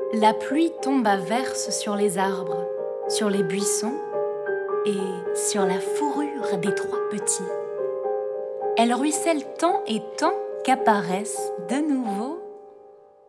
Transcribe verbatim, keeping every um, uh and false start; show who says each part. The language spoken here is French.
Speaker 1: La pluie tombe à verse sur les arbres, sur les buissons et sur la fourrure des trois petits. Elle ruisselle tant et tant qu'apparaissent de nouveau